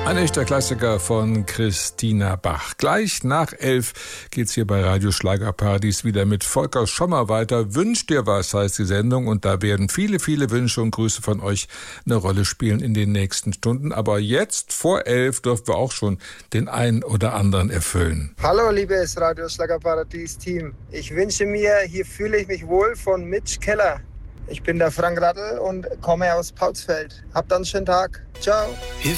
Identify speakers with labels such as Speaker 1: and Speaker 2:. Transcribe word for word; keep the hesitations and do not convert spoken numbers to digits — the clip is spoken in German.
Speaker 1: Ein echter Klassiker von Christina Bach. Gleich nach elf geht's hier bei Radio Schlagerparadies wieder mit Volker Schommer weiter. Wünsch dir was heißt die Sendung und da werden viele, viele Wünsche und Grüße von euch eine Rolle spielen in den nächsten Stunden. Aber jetzt vor elf dürfen wir auch schon den einen oder anderen erfüllen.
Speaker 2: Hallo liebes Radio Schlagerparadies Team. Ich wünsche mir, hier fühle ich mich wohl von Mitch Keller. Ich bin der Frank Radl und komme aus Pautzfeld. Habt einen schönen Tag. Ciao.
Speaker 3: Hier